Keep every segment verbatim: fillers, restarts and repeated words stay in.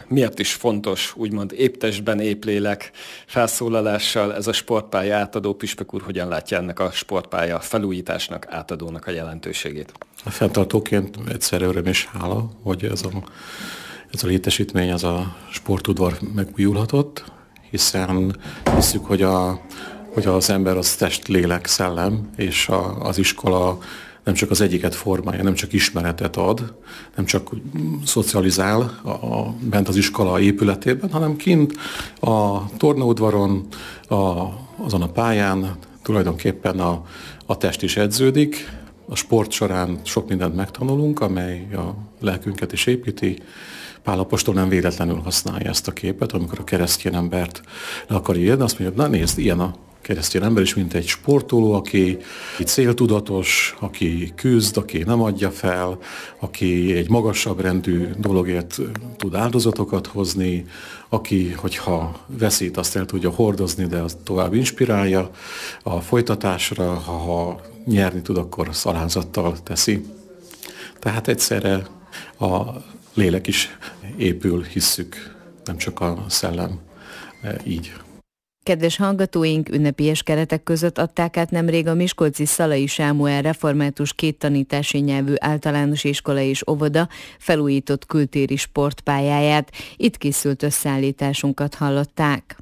miért is fontos, úgymond épp testben, épp lélek felszólalással ez a sportpálya átadó? Püspök úr, hogyan látja ennek a sportpálya felújításnak, átadónak a jelentőségét? A fenntartóként egyszerre öröm és hála, hogy ez a, ez a létesítmény, ez a sportudvar megújulhatott, hiszen hiszük, hogy, a, hogy az ember az test, lélek, szellem, és a, az iskola nem csak az egyiket formálja, nem csak ismeretet ad, nem csak szocializál a, a, bent az iskola épületében, hanem kint a tornaudvaron, a, azon a pályán tulajdonképpen a, a test is edződik. A sport során sok mindent megtanulunk, amely a lelkünket is építi. Pál apostol nem véletlenül használja ezt a képet, amikor a keresztény embert le akarja írni, azt mondja, na nézd, ilyen a keresztény ember is, mint egy sportoló, aki céltudatos, aki küzd, aki nem adja fel, aki egy magasabb rendű dologért tud áldozatokat hozni, aki, hogyha veszít, azt el tudja hordozni, de azt tovább inspirálja a folytatásra, ha, ha nyerni tud, akkor alázattal teszi. Tehát egyszerre a lélek is épül, hisszük, nem csak a szellem így. Kedves hallgatóink, ünnepélyes keretek között adták át nemrég a miskolci Szalai Sámuel református két tanítási nyelvű általános iskola és óvoda felújított kültéri sportpályáját. Itt készült összeállításunkat hallották.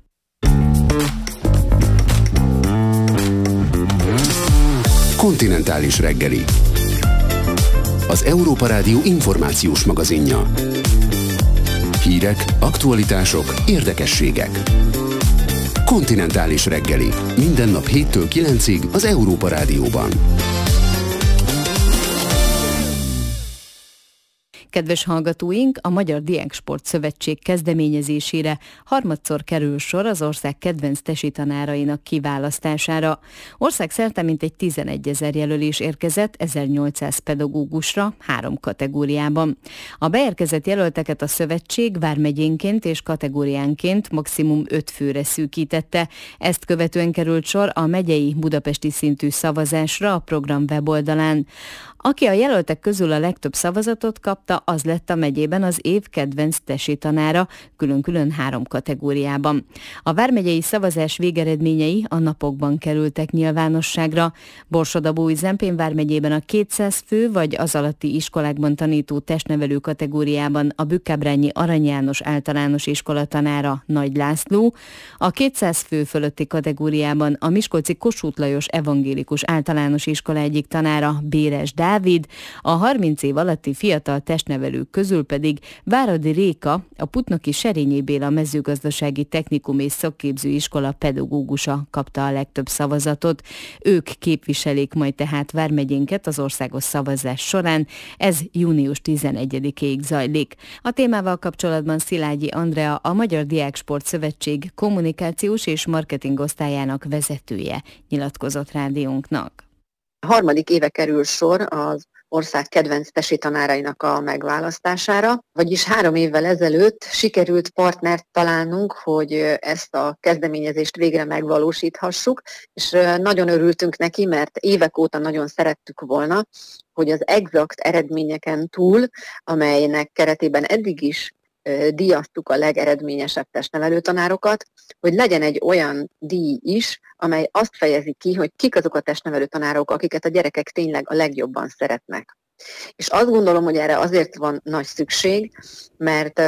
Kontinentális reggeli. Az Európa Rádió információs magazinja. Hírek, aktualitások, érdekességek. Kontinentális reggeli. Minden nap héttől kilencig az Európa Rádióban. Kedves hallgatóink, a Magyar Diáksport Szövetség kezdeményezésére harmadszor kerül sor az ország kedvenc tesi tanárainak kiválasztására. Országszerte mintegy tizenegyezer jelölés érkezett ezernyolcszáz pedagógusra három kategóriában. A beérkezett jelölteket a szövetség vármegyénként és kategóriánként maximum öt főre szűkítette. Ezt követően került sor a megyei budapesti szintű szavazásra a program weboldalán. Aki a jelöltek közül a legtöbb szavazatot kapta, az lett a megyében az év kedvenc tesi tanára, külön-külön három kategóriában. A vármegyei szavazás végeredményei a napokban kerültek nyilvánosságra. Borsod-Abaúj-Zempén vármegyében a kétszáz fő vagy az alatti iskolákban tanító testnevelő kategóriában a Bükkábrányi Arany János általános iskola tanára Nagy László, a kétszáz fő fölötti kategóriában a miskolci Kossuth Lajos evangélikus általános iskola egyik tanára Béres Dávid, a harminc év alatti fiatal testnevelők közül pedig Váradi Réka, a putnoki Serényi Béla mezőgazdasági technikum és szakképző iskola pedagógusa kapta a legtöbb szavazatot. Ők képviselik majd tehát vármegyénket az országos szavazás során, ez június tizenegyedikéig zajlik. A témával kapcsolatban Szilágyi Andrea, a Magyar Diáksport Szövetség kommunikációs és marketing osztályának vezetője nyilatkozott rádiónknak. A harmadik éve kerül sor az ország kedvenc tesi tanárainak a megválasztására, vagyis három évvel ezelőtt sikerült partnert találnunk, hogy ezt a kezdeményezést végre megvalósíthassuk, és nagyon örültünk neki, mert évek óta nagyon szerettük volna, hogy az exakt eredményeken túl, amelynek keretében eddig is díjaztuk a legeredményesebb testnevelő tanárokat, hogy legyen egy olyan díj is, amely azt fejezi ki, hogy kik azok a testnevelő tanárok, akiket a gyerekek tényleg a legjobban szeretnek. És azt gondolom, hogy erre azért van nagy szükség, mert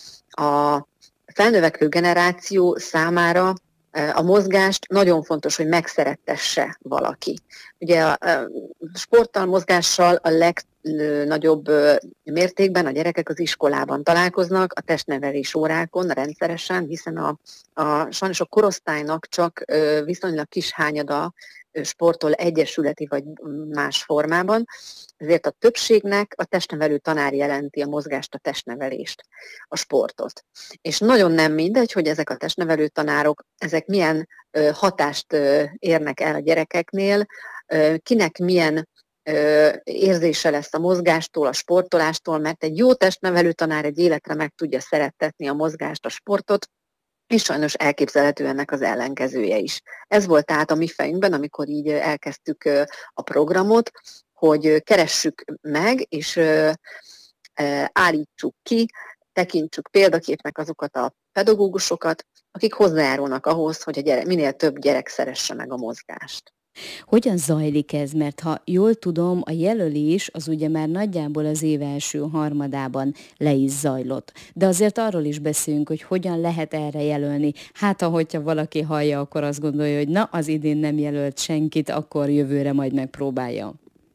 a felnövekvő generáció számára a mozgást nagyon fontos, hogy megszerettesse valaki. Ugye a sporttal, mozgással a legnagyobb mértékben a gyerekek az iskolában találkoznak, a testnevelés órákon rendszeresen, hiszen a, a, sajnos a korosztálynak csak viszonylag kis hányada sportol egyesületi vagy más formában, ezért a többségnek a testnevelő tanár jelenti a mozgást, a testnevelést, a sportot. És nagyon nem mindegy, hogy ezek a testnevelő tanárok, ezek milyen ö, hatást ö, érnek el a gyerekeknél, ö, kinek milyen ö, érzése lesz a mozgástól, a sportolástól, mert egy jó testnevelő tanár egy életre meg tudja szerettetni a mozgást, a sportot, és sajnos elképzelhető ennek az ellenkezője is. Ez volt tehát a mi fejünkben, amikor így elkezdtük a programot, hogy keressük meg, és állítsuk ki tekintsük példaképnek azokat a pedagógusokat, akik hozzájárulnak ahhoz, hogy a gyerek, minél több gyerek szeresse meg a mozgást. Hogyan zajlik ez? Mert ha jól tudom, a jelölés az ugye már nagyjából az év első harmadában le is zajlott. De azért arról is beszélünk, hogy hogyan lehet erre jelölni. Hát, ahogyha valaki hallja, akkor azt gondolja, hogy na, az idén nem jelölt senkit, akkor jövőre majd megpróbálja.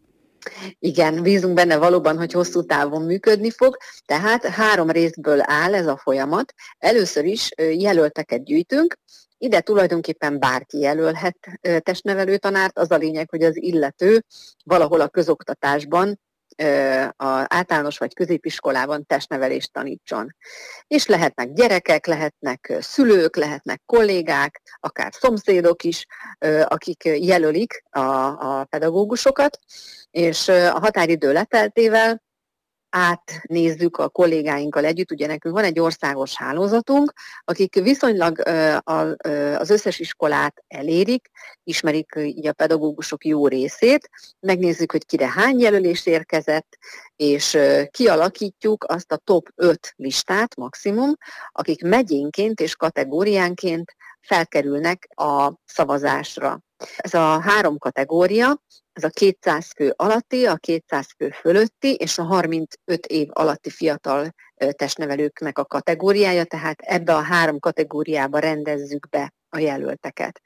Igen, bízunk benne valóban, hogy hosszú távon működni fog, tehát három részből áll ez a folyamat. Először is jelölteket gyűjtünk, ide tulajdonképpen bárki jelölhet testnevelő tanárt, az a lényeg, hogy az illető valahol a közoktatásban, az általános vagy középiskolában testnevelést tanítson. És lehetnek gyerekek, lehetnek szülők, lehetnek kollégák, akár szomszédok is, akik jelölik a, a pedagógusokat, és a határidő leteltével átnézzük a kollégáinkkal együtt, ugye nekünk van egy országos hálózatunk, akik viszonylag az összes iskolát elérik, ismerik így a pedagógusok jó részét, megnézzük, hogy kire hány jelölés érkezett, és kialakítjuk azt a top öt listát maximum, akik megyénként és kategóriánként felkerülnek a szavazásra. Ez a három kategória, ez a kétszáz fő alatti, a kétszáz fő fölötti és a harmincöt év alatti fiatal testnevelőknek a kategóriája, tehát ebbe a három kategóriába rendezzük be a jelölteket.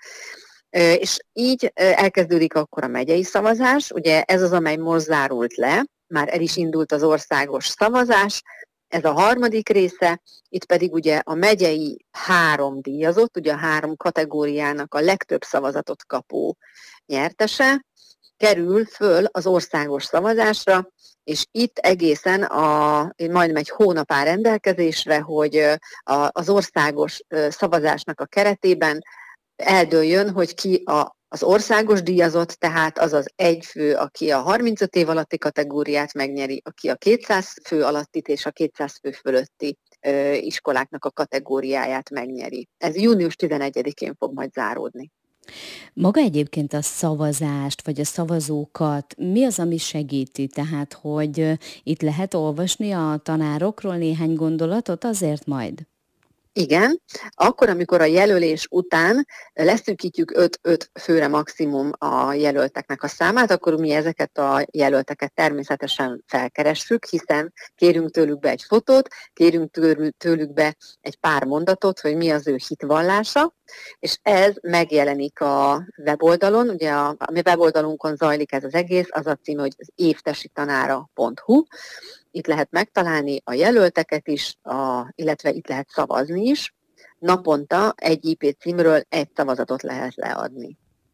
És így elkezdődik akkor a megyei szavazás, ugye ez az, amely most zárult le, már el is indult az országos szavazás, ez a harmadik része, itt pedig ugye a megyei három díjazott, ugye a három kategóriának a legtöbb szavazatot kapó nyertese kerül föl az országos szavazásra, és itt egészen a, majdnem egy hónap áll rendelkezésre, hogy a, az országos szavazásnak a keretében eldőljön, hogy ki a Az országos díjazott, tehát az az egy fő, aki a harmincöt év alatti kategóriát megnyeri, aki a kétszáz fő alattit és a kétszáz fő fölötti ö, iskoláknak a kategóriáját megnyeri. Ez június tizenegyedikén fog majd záródni. Maga egyébként a szavazást, vagy a szavazókat mi az, ami segíti? Tehát, hogy itt lehet olvasni a tanárokról néhány gondolatot azért majd? Igen, akkor, amikor a jelölés után leszűkítjük öt-öt főre maximum a jelölteknek a számát, akkor mi ezeket a jelölteket természetesen felkeressük, hiszen kérünk tőlük be egy fotót, kérünk tőlük be egy pár mondatot, hogy mi az ő hitvallása, és ez megjelenik a weboldalon, ugye a, a mi weboldalunkon zajlik ez az egész, az a cím, hogy az évtesitanára pont hu. Itt lehet megtalálni a jelölteket is, a, illetve itt lehet szavazni is. Naponta egy i pé címről egy szavazatot lehet leadni.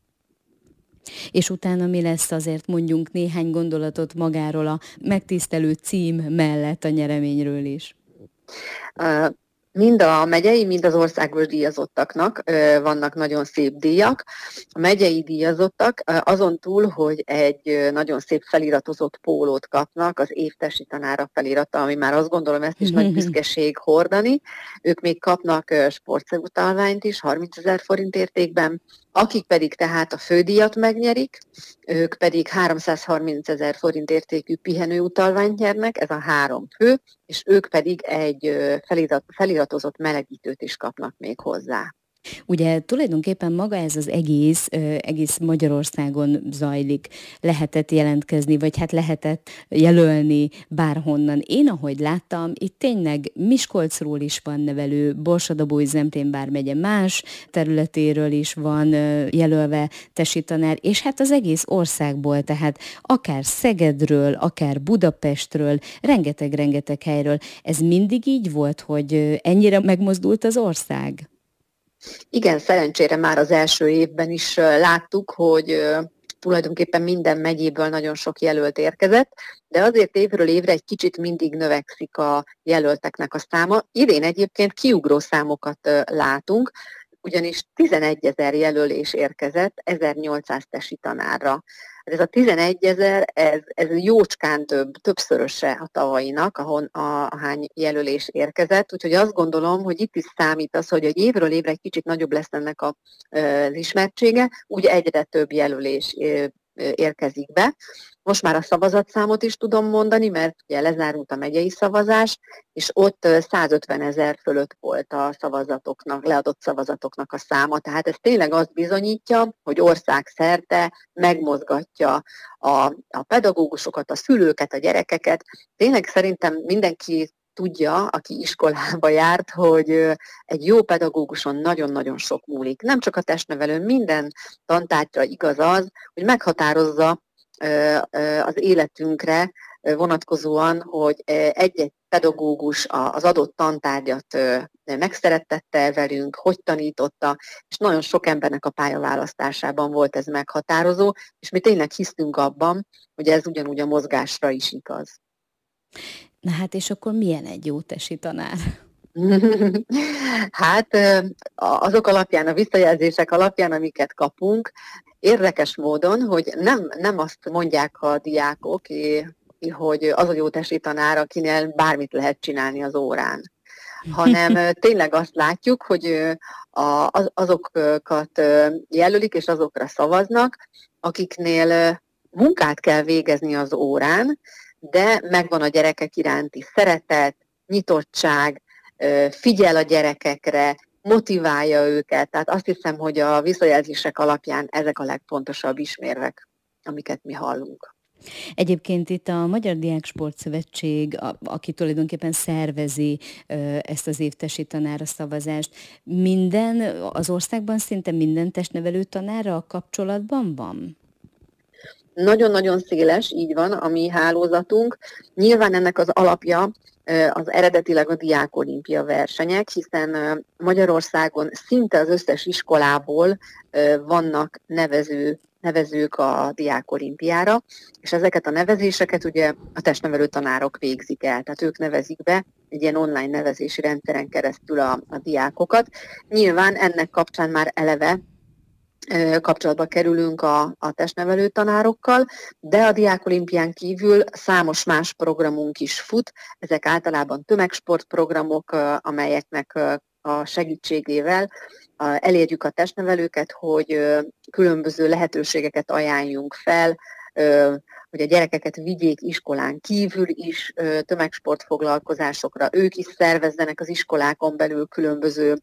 És utána mi lesz, azért mondjunk néhány gondolatot magáról a megtisztelő cím mellett a nyereményről is. Uh, Mind a megyei, mind az országos díjazottaknak vannak nagyon szép díjak. A megyei díjazottak azon túl, hogy egy nagyon szép feliratozott pólót kapnak, az évtesi tanára felirata, ami már azt gondolom, ezt is nagy büszkeség hordani. Ők még kapnak sportszerutalványt is, harmincezer forint értékben. Akik pedig tehát a fődíjat megnyerik, ők pedig háromszázharmincezer forint értékű pihenőutalványt nyernek, ez a három fő, és ők pedig egy felirat, feliratozott melegítőt is kapnak még hozzá. Ugye tulajdonképpen maga ez az egész, egész Magyarországon zajlik. Lehetett jelentkezni, vagy hát lehetett jelölni bárhonnan. Én, ahogy láttam, itt tényleg Miskolcról is van nevelő, Borsod-Abaúj-Zemplén vármegye más területéről is van jelölve tesi tanár, és hát az egész országból, tehát akár Szegedről, akár Budapestről, rengeteg-rengeteg helyről. Ez mindig így volt, hogy ennyire megmozdult az ország? Igen, szerencsére már az első évben is láttuk, hogy tulajdonképpen minden megyéből nagyon sok jelölt érkezett, de azért évről évre egy kicsit mindig növekszik a jelölteknek a száma. Idén egyébként kiugró számokat látunk, ugyanis tizenegyezer jelölés érkezett ezernyolcszáz tesi tanárra. Ez a tizenegyezer, ez, ez jócskán több, többszöröse a tavalyinak, ahon a, a hány jelölés érkezett, úgyhogy azt gondolom, hogy itt is számít az, hogy egy évről évre egy kicsit nagyobb lesz ennek a, az ismertsége, úgy egyre több jelölés érkezik be. Most már a szavazatszámot is tudom mondani, mert ugye lezárult a megyei szavazás, és ott százötven ezer fölött volt a szavazatoknak, leadott szavazatoknak a száma. Tehát ez tényleg azt bizonyítja, hogy országszerte megmozgatja a, a pedagógusokat, a szülőket, a gyerekeket. Tényleg szerintem mindenki tudja, aki iskolába járt, hogy egy jó pedagóguson nagyon-nagyon sok múlik. Nem csak a testnevelőn, minden tantárgyra igaz az, hogy meghatározza az életünkre vonatkozóan, hogy egy-egy pedagógus az adott tantárgyat megszerettette velünk, hogy tanította, és nagyon sok embernek a pályaválasztásában volt ez meghatározó, és mi tényleg hisztünk abban, hogy ez ugyanúgy a mozgásra is igaz. Na hát, és akkor milyen egy jó tesi tanár? Hát azok alapján, a visszajelzések alapján, amiket kapunk, érdekes módon, hogy nem, nem azt mondják a diákok, hogy az a jó tesi tanár, akinél bármit lehet csinálni az órán, hanem tényleg azt látjuk, hogy azokat jelölik és azokra szavaznak, akiknél munkát kell végezni az órán, de megvan a gyerekek iránti szeretet, nyitottság, figyel a gyerekekre, motiválja őket. Tehát azt hiszem, hogy a visszajelzések alapján ezek a legfontosabb ismérvek, amiket mi hallunk. Egyébként itt a Magyar Diáksport Szövetség, a, aki tulajdonképpen szervezi ö, ezt az évtesi tanára szavazást, minden, az országban szinte minden testnevelő tanára a kapcsolatban van? Nagyon-nagyon széles, így van, a mi hálózatunk. Nyilván ennek az alapja az eredetileg a diákolimpia versenyek, hiszen Magyarországon szinte az összes iskolából vannak nevező, nevezők a diákolimpiára, és ezeket a nevezéseket ugye a testnevelő tanárok végzik el, tehát ők nevezik be egy ilyen online nevezési rendszeren keresztül a, a diákokat. Nyilván ennek kapcsán már eleve kapcsolatba kerülünk a, a testnevelő tanárokkal, de a diákolimpián kívül számos más programunk is fut. Ezek általában tömegsportprogramok, amelyeknek a segítségével elérjük a testnevelőket, hogy különböző lehetőségeket ajánljunk fel, hogy a gyerekeket vigyék iskolán kívül is tömegsportfoglalkozásokra, ők is szervezzenek az iskolákon belül különböző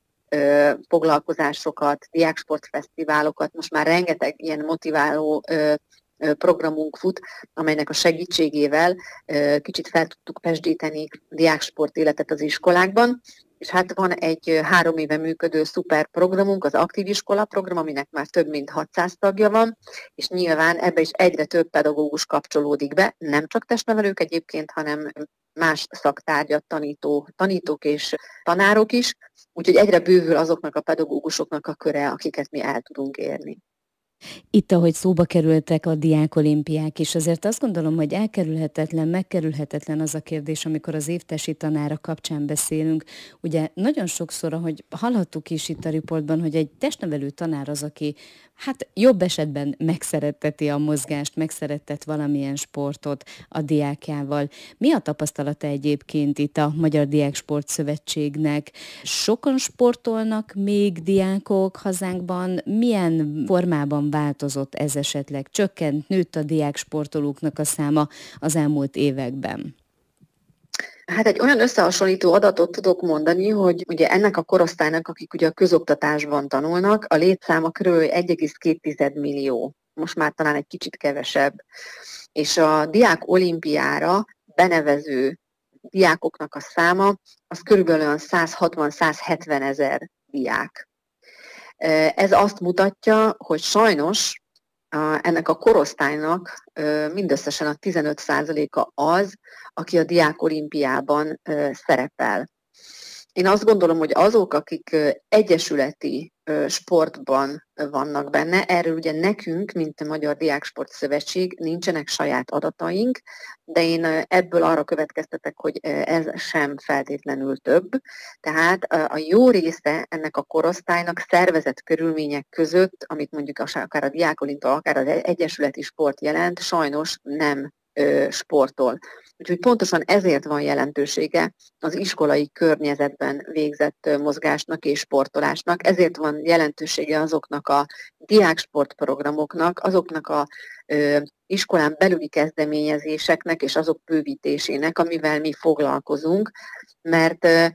foglalkozásokat, diáksportfesztiválokat, most már rengeteg ilyen motiváló programunk fut, amelynek a segítségével kicsit fel tudtuk pesdíteni a diáksport életet az iskolákban, és hát van egy három éve működő szuper programunk, az Aktív Iskola program, aminek már több mint hatszáz tagja van, és nyilván ebbe is egyre több pedagógus kapcsolódik be, nem csak testnevelők egyébként, hanem más szaktárgyat tanító, tanítók és tanárok is, úgyhogy egyre bővül azoknak a pedagógusoknak a köre, akiket mi el tudunk érni. Itt, ahogy szóba kerültek a diákolimpiák is, azért azt gondolom, hogy elkerülhetetlen, megkerülhetetlen az a kérdés, amikor az évtesi tanára kapcsán beszélünk. Ugye nagyon sokszor, ahogy hallhattuk is itt a riportban, hogy egy testnevelő tanár az, aki hát jobb esetben megszeretteti a mozgást, megszerettet valamilyen sportot a diákjával. Mi a tapasztalata egyébként itt a Magyar Diáksport Szövetségnek? Sokan sportolnak még diákok hazánkban? Milyen formában változott ez esetleg? Csökkent, nőtt a diáksportolóknak a száma az elmúlt években? Hát egy olyan összehasonlító adatot tudok mondani, hogy ugye ennek a korosztálynak, akik ugye a közoktatásban tanulnak, a létszáma körül egy egész két millió, most már talán egy kicsit kevesebb, és a diák olimpiára benevező diákoknak a száma, az körülbelül száz hatvan száz hetven ezer diák. Ez azt mutatja, hogy sajnos ennek a korosztálynak mindösszesen a tizenöt százaléka az, aki a diákolimpiában szerepel. Én azt gondolom, hogy azok, akik egyesületi sportban vannak benne, erről ugye nekünk, mint a Magyar Diáksport Szövetség nincsenek saját adataink, de én ebből arra következtetek, hogy ez sem feltétlenül több. Tehát a jó része ennek a korosztálynak szervezett körülmények között, amit mondjuk akár a diákolimpia, akár az egyesületi sport jelent, sajnos nem ö, sportol. Úgyhogy pontosan ezért van jelentősége az iskolai környezetben végzett mozgásnak és sportolásnak, ezért van jelentősége azoknak a diáksportprogramoknak, azoknak a ö, iskolán belüli kezdeményezéseknek és azok bővítésének, amivel mi foglalkozunk, mert ö,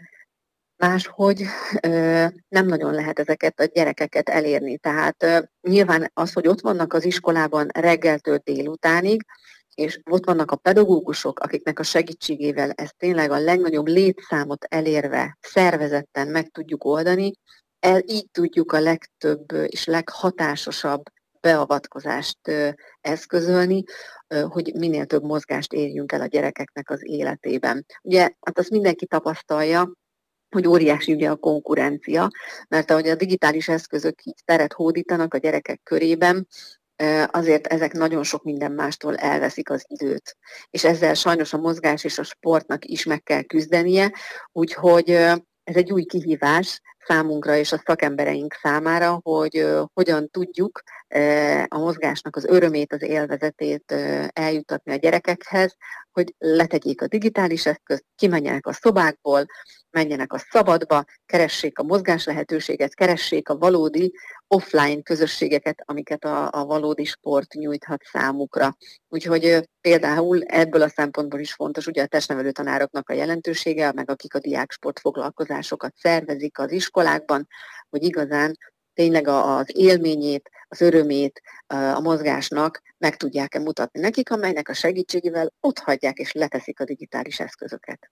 máshogy ö, nem nagyon lehet ezeket a gyerekeket elérni. Tehát ö, nyilván az, hogy ott vannak az iskolában reggeltől délutánig, és ott vannak a pedagógusok, akiknek a segítségével ezt tényleg a legnagyobb létszámot elérve szervezetten meg tudjuk oldani, el, így tudjuk a legtöbb és leghatásosabb beavatkozást ö, eszközölni, ö, hogy minél több mozgást érjünk el a gyerekeknek az életében. Ugye, hát azt mindenki tapasztalja, hogy óriási ugye a konkurencia, mert ahogy a digitális eszközök így teret hódítanak a gyerekek körében, azért ezek nagyon sok minden mástól elveszik az időt. És ezzel sajnos a mozgás és a sportnak is meg kell küzdenie, úgyhogy ez egy új kihívás számunkra és a szakembereink számára, hogy hogyan tudjuk a mozgásnak az örömét, az élvezetét eljutatni a gyerekekhez, hogy letegyék a digitális eszközt, kimenjenek a szobákból, menjenek a szabadba, keressék a mozgás lehetőséget, keressék a valódi offline közösségeket, amiket a, a valódi sport nyújthat számukra. Úgyhogy például ebből a szempontból is fontos ugye a testnevelő tanároknak a jelentősége, meg akik a diáksport foglalkozásokat szervezik az iskolákban, hogy igazán tényleg az élményét, az örömét a mozgásnak meg tudják-e mutatni nekik, amelynek a segítségével ott hagyják és leteszik a digitális eszközöket.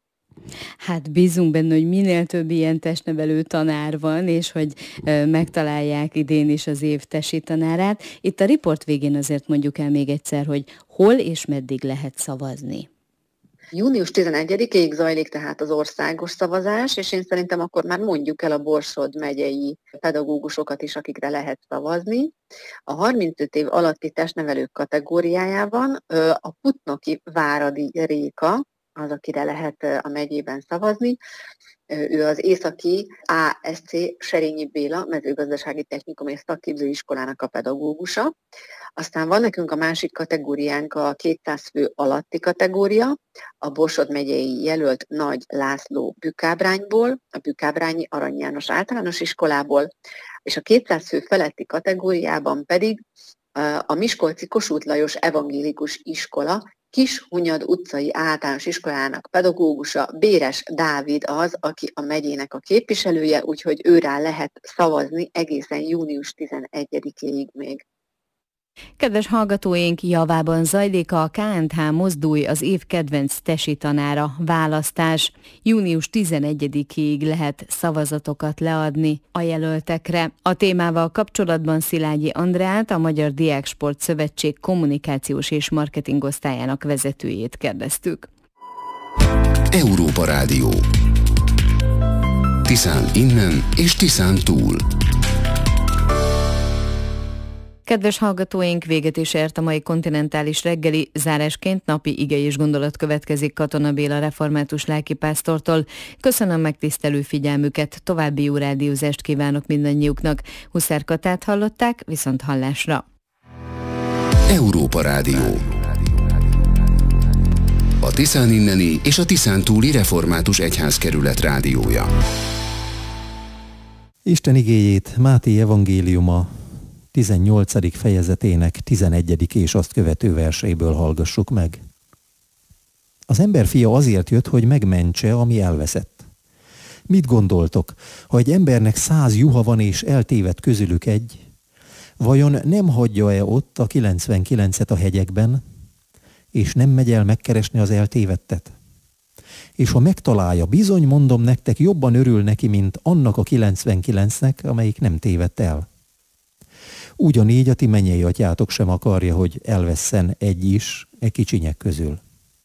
Hát bízunk benne, hogy minél több ilyen testnevelő tanár van, és hogy megtalálják idén is az év tesi tanárát. Itt a riport végén azért mondjuk el még egyszer, hogy hol és meddig lehet szavazni. június tizenegyedikéig zajlik tehát az országos szavazás, és én szerintem akkor már mondjuk el a Borsod megyei pedagógusokat is, akikre lehet szavazni. A harmincöt év alatti testnevelők kategóriájában a Putnoki Váradi Réka az, akire lehet a megyében szavazni. Ő az északi á es cé Serényi Béla mezőgazdasági technikum és szakképzőiskolának a pedagógusa. Aztán van nekünk a másik kategóriánk a kétszáz fő alatti kategória, a Borsod megyei jelölt Nagy László Bükkábrányból, a Bükkábrányi Arany János általános iskolából, és a kétszáz fő feletti kategóriában pedig a Miskolci Kossuth Lajos evangélikus iskola Kishunyad utcai általános iskolának pedagógusa Béres Dávid az, aki a megyének a képviselője, úgyhogy őrá lehet szavazni egészen június tizenegyedikéig még. Kedves hallgatóink, javában zajlik a ká en há Mozdulj az év kedvenc tesi tanára választás. június tizenegyedikéig lehet szavazatokat leadni a jelöltekre. A témával kapcsolatban Szilágyi Andreát, a Magyar Diáksport Szövetség kommunikációs és marketing osztályának vezetőjét kérdeztük. Európa Rádió. Tiszán innen és Tiszán túl. Kedves hallgatóink, véget is ért a mai kontinentális reggeli, zárásként napi ige és gondolat következik Katona Béla református lelkipásztortól. Köszönöm megtisztelő figyelmüket, további jó rádiózást kívánok mindannyiuknak. Huszár Katát hallották, viszont hallásra. Európa Rádió. A Tiszán inneni és a Tiszán túli református egyházkerület rádiója. Isten igéjét Máté evangéliuma tizennyolcadik fejezetének tizenegyedik és azt követő verseiből hallgassuk meg. Az emberfia azért jött, hogy megmentse, ami elveszett. Mit gondoltok, ha egy embernek száz juha van és eltévedt közülük egy, vajon nem hagyja-e ott a kilencvenkilencet a hegyekben, és nem megy el megkeresni az eltévedtet? És ha megtalálja, bizony mondom nektek, jobban örül neki, mint annak a kilencvenkilencnek, amelyik nem tévedt el. Ugyanígy a ti mennyei atyátok sem akarja, hogy elvesszen egy is e kicsinyek közül.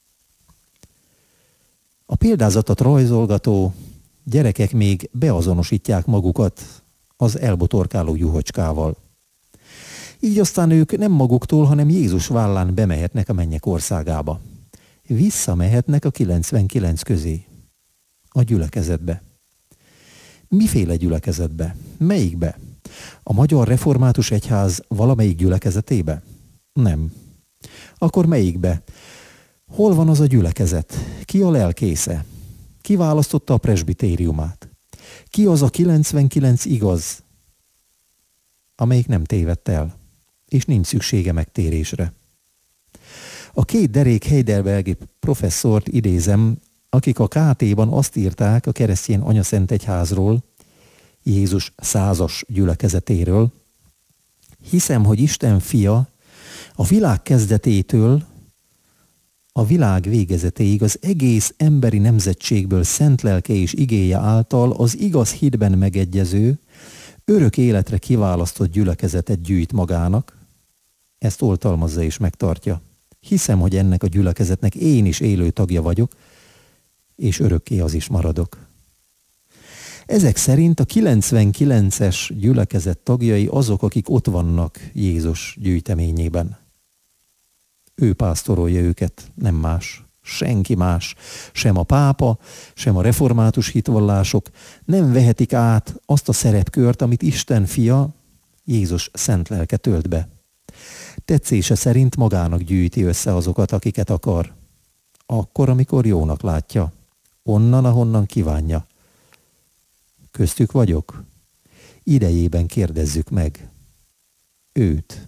A példázatot rajzolgató gyerekek még beazonosítják magukat az elbotorkáló juhocskával. Így aztán ők nem maguktól, hanem Jézus vállán bemehetnek a mennyek országába. Visszamehetnek a kilencvenkilenc közé. A gyülekezetbe. Miféle gyülekezetbe? Melyikbe? A Magyar Református Egyház valamelyik gyülekezetébe? Nem. Akkor melyikbe? Hol van az a gyülekezet? Ki a lelkésze? Ki választotta a presbitériumát? Ki az a kilencvenkilenc igaz, amelyik nem tévedt el, és nincs szüksége megtérésre? A két derék heidelbergi professzort idézem, akik a ká té-ban azt írták a keresztény anyaszent egyházról, Jézus százas gyülekezetéről: hiszem, hogy Isten fia a világ kezdetétől a világ végezetéig az egész emberi nemzetségből szent lelke és igéje által az igaz hitben megegyező, örök életre kiválasztott gyülekezetet gyűjt magának, ezt oltalmazza és megtartja. Hiszem, hogy ennek a gyülekezetnek én is élő tagja vagyok, és örökké az is maradok. Ezek szerint a kilencvenkilences gyülekezet tagjai azok, akik ott vannak Jézus gyűjteményében. Ő pásztorolja őket, nem más, senki más, sem a pápa, sem a református hitvallások nem vehetik át azt a szerepkört, amit Isten fia, Jézus szent lelke tölt be. Tetszése szerint magának gyűjti össze azokat, akiket akar. Akkor, amikor jónak látja. Onnan, ahonnan kívánja. Köztük vagyok? Idejében kérdezzük meg őt.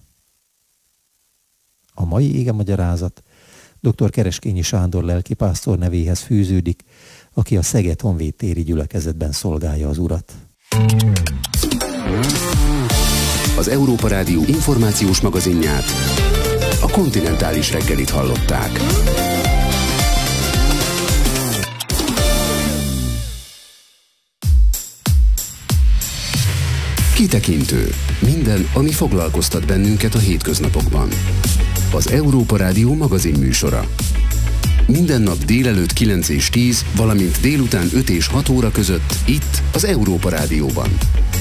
A mai igemagyarázat dr. Kereskényi Sándor lelkipásztor nevéhez fűződik, aki a Szeged Honvédtéri gyülekezetben szolgálja az Urat. Az Európa Rádió információs magazinját, a Kontinentális reggelit hallották. Kitekintő. Minden, ami foglalkoztat bennünket a hétköznapokban. Az Európa Rádió magazin műsora. Minden nap délelőtt kilenc és tíz, valamint délután öt és hat óra között itt az Európa Rádióban.